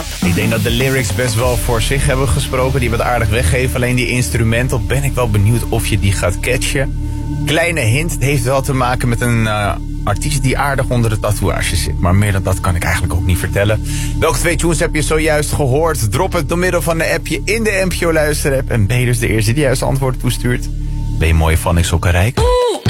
Ik denk dat de lyrics best wel voor zich hebben gesproken. Die hebben het aardig weggeven. Alleen die instrumental ben ik wel benieuwd of je die gaat catchen. Kleine hint, het heeft wel te maken met een artiest die aardig onder de tatoeage zit. Maar meer dan dat kan ik eigenlijk ook niet vertellen. Welke 2 tunes heb je zojuist gehoord? Drop het door middel van de appje in de NPO Luister app. En ben je dus de eerste die juist antwoord toestuurt? Ben je mooi van ik sokkenrijk?